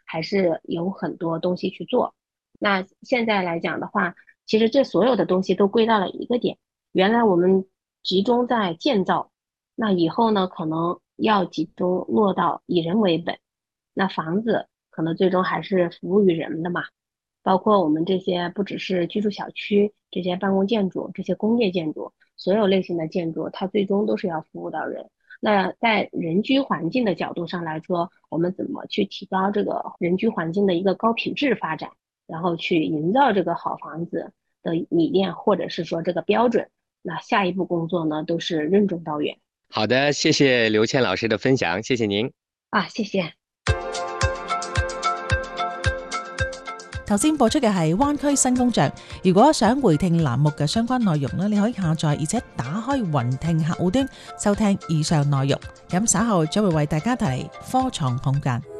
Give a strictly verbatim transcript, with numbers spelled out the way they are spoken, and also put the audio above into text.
还是有很多东西去做。那现在来讲的话，其实这所有的东西都归到了一个点，原来我们集中在建造，那以后呢，可能要集中落到以人为本。那房子可能最终还是服务于人的嘛，包括我们这些不只是居住小区，这些办公建筑、这些工业建筑，所有类型的建筑，它最终都是要服务到人。那在人居环境的角度上来说，我们怎么去提高这个人居环境的一个高品质发展，然后去营造这个好房子的理念，或者是说这个标准，那下一步工作呢，都是任重道远。 好的，谢謝劉倩老師的分享，謝謝您。 啊，謝謝。 頭先播出嘅係灣區新工匠。如果想回聽欄目嘅相關內容呢，你可以下載而且打開雲聽客戶端收聽以上內容。咁稍後將會為大家帶嚟科創空間。